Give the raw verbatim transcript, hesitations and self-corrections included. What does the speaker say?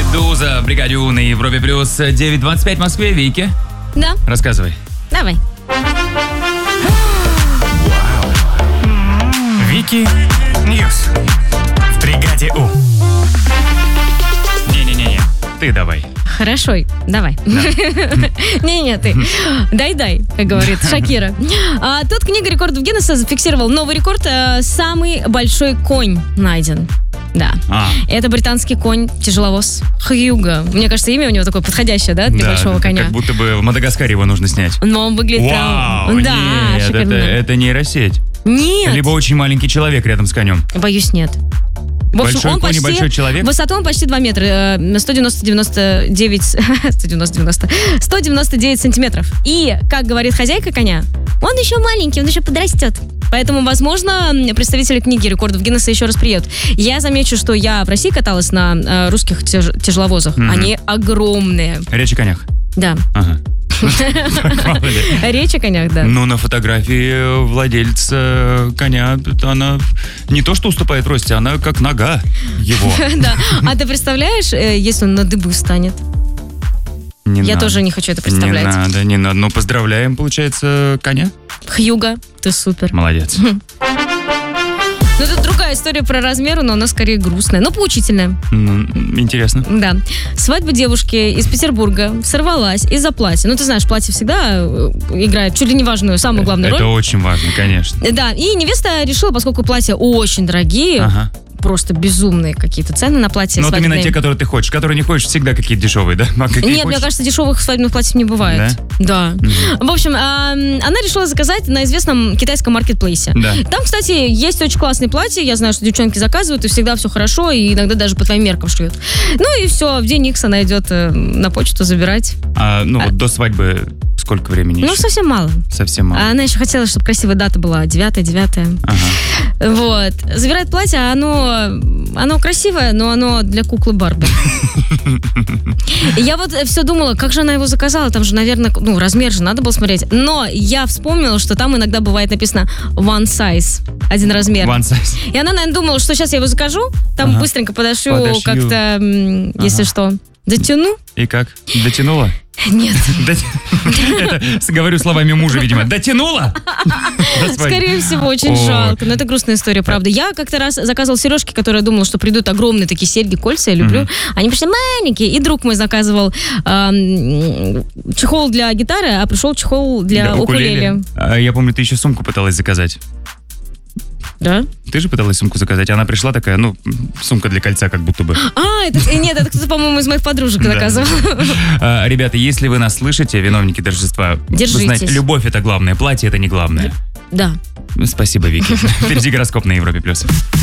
Медуза в бригаде У на Европе плюс. девять двадцать пять в Москве. Вики, Да, рассказывай. давай. Вики Ньюс в бригаде У. Не-не-не, ты давай. Хорошо, давай. Не-не, ты. Дай-дай, как говорит Шакира. А, тут книга рекордов Гиннесса зафиксировал новый рекорд. а, Самый большой конь найден. Да. А. Это британский конь, тяжеловоз Хьюго. Мне кажется, имя у него такое подходящее, да, для Да, большого коня. как будто бы в Мадагаскаре его нужно снять. Но он выглядит Вау, прям... Да, нет, это, шикарно. это нейросеть. Нет, Либо очень маленький человек рядом с конем. боюсь, нет. В общем, Большой он конь и почти, большой человек? высоту он почти два метра, э, сто девяносто девяносто девять, сто девяносто девяносто, сто девяносто девять сантиметров. И, как говорит хозяйка коня, он еще маленький, он еще подрастет. Поэтому, возможно, представители книги рекордов Гиннесса еще раз приедут. Я замечу, что я в России каталась на э, русских тяж- тяжеловозах. Мгм. Они огромные. Речь о конях. Да. Ага. Мало ли. Речь о конях, да. Ну, на фотографии владельца коня, она не то что уступает в росте, она как нога его. Да. А ты представляешь, э, если он на дыбы встанет? Не Я надо. тоже не хочу это представлять. Не надо, не надо. Ну, поздравляем, получается, коня. Хьюго, ты супер. Молодец. Ну, тут другая история про размеры, но она скорее грустная, но поучительная. Ну, интересно. Да. Свадьба девушки из Петербурга сорвалась из-за платья. Ну, ты знаешь, платье всегда э, играет чуть ли не важную, самую главную Это роль. очень важно, конечно. Да, и невеста решила, поскольку платья очень дорогие, Ага. просто безумные какие-то цены на платья Ну, вот именно свадебные. те, которые ты хочешь. Которые не хочешь, всегда какие-то дешевые, да? А какие Нет, мне хочешь? кажется, дешевых свадебных платьев не бывает. Да. В общем, а, она решила заказать на известном китайском маркетплейсе. Да. Там, кстати, есть очень классные платья. Я знаю, что девчонки заказывают, и всегда все хорошо, и иногда даже по твоим меркам шьют. Ну и все, в день Икс она идет э, на почту забирать. А, ну, вот до свадьбы сколько времени Ну, еще? совсем мало. Совсем мало. А она еще хотела, чтобы красивая дата была девятое, девятое. Ага. Вот. Забирает платье, а оно, оно красивое, но оно для куклы Барби. И я вот все думала, как же она его заказала, там же, наверное, ну, размер же надо было смотреть. Но я вспомнила, что там иногда бывает написано one size, один размер. One size. И она, наверное, думала, что сейчас я его закажу, там Ага. быстренько подошью, Подошью. как-то, м, если Ага. что, дотяну. И как? Дотянула? Нет. Дот- Это говорю словами мужа, видимо. Дотянула? До свадьбы. Скорее всего, очень Ой. жалко. Но это грустная история, правда. Я как-то раз заказывал сережки, которые я думала, что придут огромные такие серьги, кольца, я люблю. Они пришли маленькие. И друг мой заказывал эм, чехол для гитары, а пришел чехол для, Да, укулеле. А, я помню, ты еще сумку пыталась заказать. Да? Ты же пыталась сумку заказать. Она пришла такая, ну, сумка для кольца как будто бы. А, это, э, нет, это кто-то, по-моему, из моих подружек Да. заказывал. А, ребята, если вы нас слышите, виновники торжества, вы Держитесь. знаете, любовь это главное, платье это не главное. Да. Спасибо, Вики. Впереди гороскоп на Европе плюс.